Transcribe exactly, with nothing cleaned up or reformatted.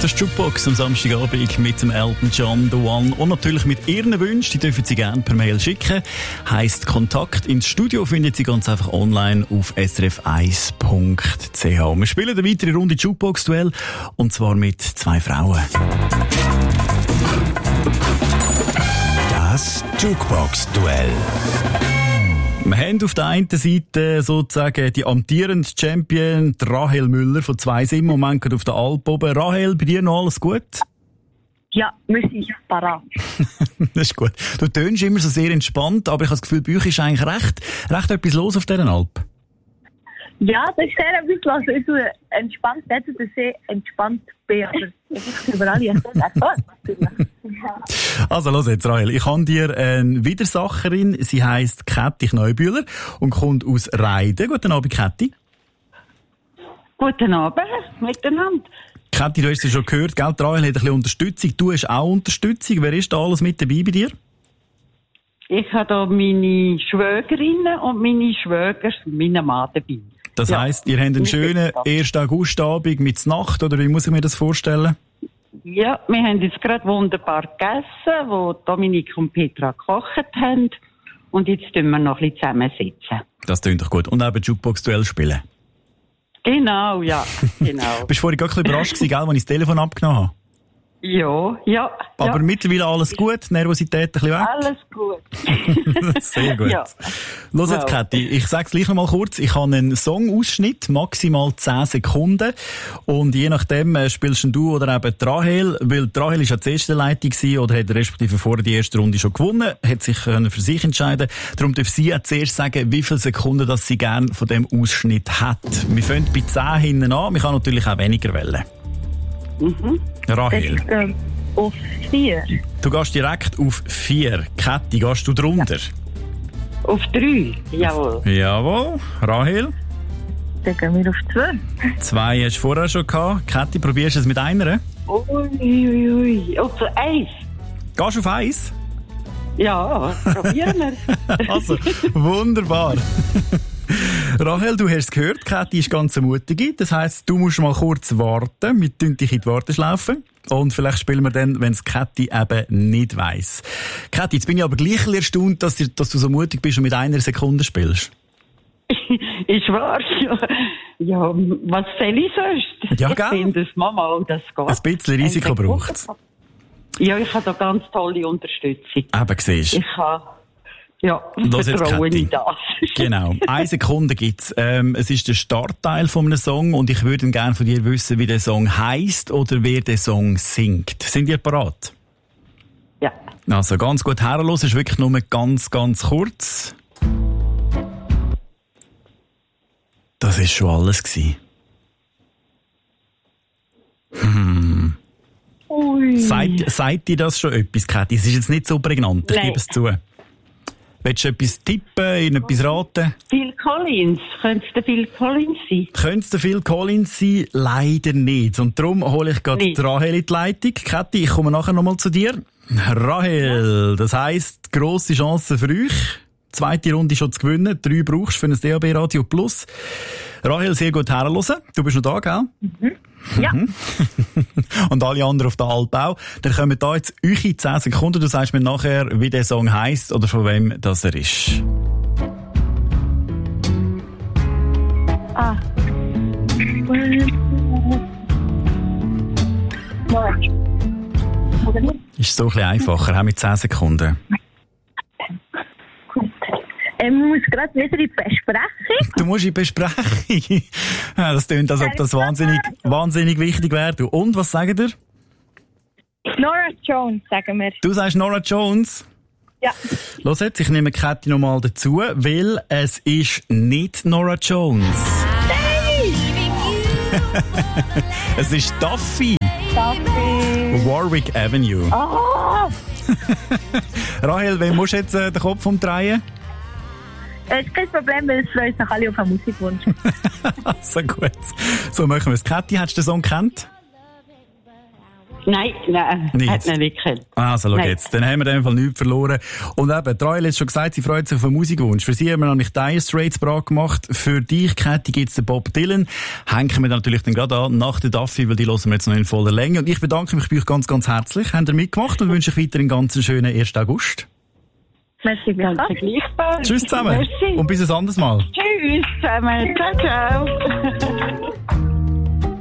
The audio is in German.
Das ist Jukebox am Samstagabend mit dem Elton John, The One. Und natürlich mit Ihren Wünschen, die dürfen Sie gerne per Mail schicken. Heisst Kontakt ins Studio findet Sie ganz einfach online auf s r f eins punkt c h. Wir spielen eine weitere Runde Jukebox-Duell und zwar mit zwei Frauen. Das Jukebox-Duell. Wir haben auf der einen Seite sozusagen die amtierende Champion, die Rahel Müller von zwei Sim, im Moment auf der Alp oben. Rahel, bei dir noch alles gut? Ja, wir sind parat. Das ist gut. Du tönst immer so sehr entspannt, aber ich habe das Gefühl, bei euch ist eigentlich recht, recht etwas los auf dieser Alp. Ja, das ist sehr etwas los. Ich tue entspannt, dass ich sehr entspannt bin, aber ich bin überall hier. Also, los jetzt, Rahel. Ich habe dir eine Widersacherin. Sie heisst Käthi Kneubühler und kommt aus Reiden. Guten Abend, Käthi. Guten Abend miteinander. Käthi, du hast es schon gehört, gell? Rahel hat ein bisschen Unterstützung. Du hast auch Unterstützung. Wer ist da alles mit dabei bei dir? Ich habe da meine Schwägerinnen und meine Schwäger, meinen Mann dabei. Das ja. heisst, ihr habt einen schönen ersten Augustabend mit Nacht, oder wie muss ich mir das vorstellen? Ja, wir haben jetzt gerade wunderbar gegessen, wo Dominik und Petra gekocht haben. Und jetzt tun wir noch ein bisschen zusammensitzen. Das klingt doch gut. Und eben Jukebox-Duell spielen. Genau, ja, genau. Bist du vorhin gar ein bisschen überrascht gewesen, gell, als ich das Telefon abgenommen habe? Ja, ja. Aber ja. mittlerweile alles gut? Nervosität ein bisschen weg? Alles gut. Sehr gut. Ja. Los jetzt, Wow. Käthi, ich sage es gleich noch mal kurz. Ich habe einen Songausschnitt, maximal zehn Sekunden. Und je nachdem äh, spielst du oder eben die Rahel, weil die Rahel ist ja die erste Leitung gewesen, oder hat respektive vorher die erste Runde schon gewonnen, hat sich äh, für sich entscheiden. Darum darf sie auch zuerst sagen, wie viele Sekunden dass sie gerne von dem Ausschnitt hat. Wir fangen bei zehn hinten an. Man kann natürlich auch weniger wählen. Mhm. Rahel. Das, ähm, auf vier. Du gehst direkt auf vier. Käthi, gehst du drunter? Auf drei, jawohl. Jawohl. Rahel? Dann gehen wir auf zwei. Zwei hast du vorher schon gehabt. Käthi, probierst du es mit einer? Ui, ui, ui. Auf eins. Gehst du auf eins? Ja, probieren wir. Also, wunderbar. Rahel, du hast es gehört, Käthi ist ganz eine mutige. Das heisst, du musst mal kurz warten. Wir tun dich in die Warteschlaufe. Und vielleicht spielen wir dann, wenn es Käthi eben nicht weiss. Käthi, jetzt bin ich aber gleich erstaunt, dass, dir, dass du so mutig bist und mit einer Sekunde spielst. Ich weiß, ja. Ja, was soll ich sonst? Ja, ich gell? finde, das Mama, das geht. Ein bisschen Risiko braucht es. Ja, ich habe da ganz tolle Unterstützung. Eben, siehst du. Ich habe, ja, Los jetzt, Vertrauen Käthi. in das. Genau. Eine Sekunde gibt's. Ähm, es ist der Startteil von einem Song und ich würde gerne von dir wissen, wie der Song heisst oder wer der Song singt. Sind ihr parat? Ja. Also ganz gut herhören, ist wirklich nur ganz, ganz kurz. Das ist schon alles gewesen. Hm. Ui. Seid, seid ihr das schon etwas, Käthi? Es ist jetzt nicht so prägnant, ich Nein. gebe es zu. Willst du etwas tippen, in etwas raten? Phil Collins. Könnte es der Phil Collins sein? Könnte es der Phil Collins sein? Leider nicht. Und darum hole ich gerade Nicht. die Rahel in die Leitung. Käthi, ich komme nachher nochmal zu dir. Rahel, das heisst, grosse Chance für euch. Zweite Runde schon zu gewinnen. Drei brauchst du für ein D A B Radio Plus. Rahel, sehr gut herhören. Du bist noch da, gell? Mhm. Ja. Mhm. Und alle anderen auf der Alp auch. Dann kommen da jetzt eure zehn Sekunden. Du sagst mir nachher, wie der Song heisst oder von wem das er ist. Ah. Oder nicht? Ist so ein bisschen einfacher, auch mit zehn Sekunden. Gut. Ähm, ich muss gerade wieder in die Besprechung. Du musst in die Besprechung. Ja, das klingt, als ob das wahnsinnig, wahnsinnig wichtig wäre. Du. Und, was sagt ihr? Nora Jones, sagen wir. Du sagst Nora Jones. Ja. Los jetzt, ich nehme Käthi nochmal dazu, weil es ist nicht Nora Jones. Nein! Es ist Duffy. Duffy. Warwick Avenue. Oh! Rahel, wem musst du jetzt äh, den Kopf umdrehen? Es ist kein Problem, weil es freut sich alle auf einen Musikwunsch. So gut. So machen wir es. Käthi, hast du den Song gekannt? Nein, nein, Nicht. hat ihn nicht gekannt. Also, schau Nein. jetzt. Dann haben wir in dem Fall nichts verloren. Und eben, Rahel hat schon gesagt, sie freut sich auf einen Musikwunsch. Für sie haben wir nämlich Dire Straits bereit gemacht. Für dich, Kathi, gibt's den Bob Dylan. Hängen wir natürlich dann gerade an, nach der Duffy, weil die hören wir jetzt noch in voller Länge. Und ich bedanke mich bei euch ganz, ganz herzlich. Habt ihr mitgemacht und wünsche euch weiter einen ganz schönen ersten August. Merci, Danke gleichfalls. Tschüss zusammen. Merci. Und bis ein anderes Mal. Tschüss zusammen. Ciao, ciao.